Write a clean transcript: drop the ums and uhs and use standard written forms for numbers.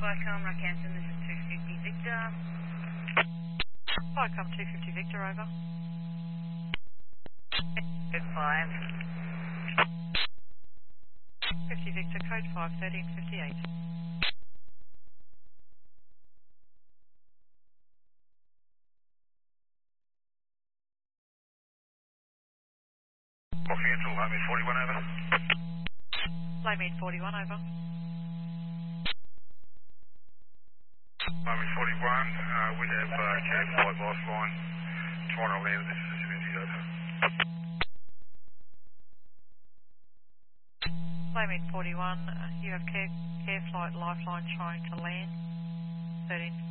Vicom, Rockhampton, this is 250 Victor. Vicom 250 Victor, over. Code 5. 50 Victor, code 5, 1358. Rockhampton, Lame 41, over. Lame 41, over. Lame 41, we have cab flight lifeline trying to land this vicinity, over. Lame 41, you have care flight lifeline trying to land, 13.